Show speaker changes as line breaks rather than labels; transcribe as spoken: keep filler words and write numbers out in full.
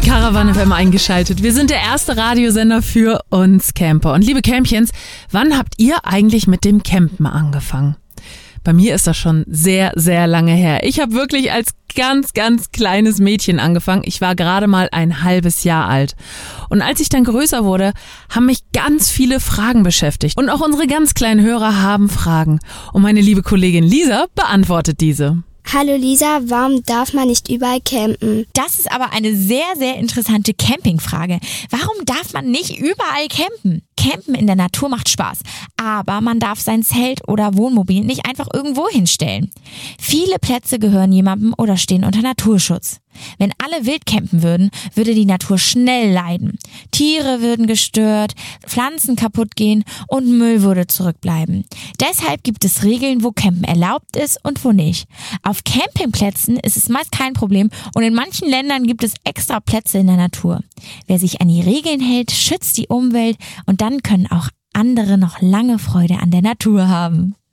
Caravan F M eingeschaltet. Wir sind der erste Radiosender für uns Camper. Und liebe Campchens, wann habt ihr eigentlich mit dem Campen angefangen? Bei mir ist das schon sehr, sehr lange her. Ich habe wirklich als ganz, ganz kleines Mädchen angefangen. Ich war gerade mal ein halbes Jahr alt. Und als ich dann größer wurde, haben mich ganz viele Fragen beschäftigt. Und auch unsere ganz kleinen Hörer haben Fragen. Und meine liebe Kollegin Lisa beantwortet diese.
Hallo Lisa, warum darf man nicht überall campen?
Das ist aber eine sehr, sehr interessante Campingfrage. Warum darf man nicht überall campen? Campen in der Natur macht Spaß, aber man darf sein Zelt oder Wohnmobil nicht einfach irgendwo hinstellen. Viele Plätze gehören jemandem oder stehen unter Naturschutz. Wenn alle wild campen würden, würde die Natur schnell leiden. Tiere würden gestört, Pflanzen kaputt gehen und Müll würde zurückbleiben. Deshalb gibt es Regeln, wo Campen erlaubt ist und wo nicht. Auf Campingplätzen ist es meist kein Problem und in manchen Ländern gibt es extra Plätze in der Natur. Wer sich an die Regeln hält, schützt die Umwelt und dann können auch andere noch lange Freude an der Natur haben.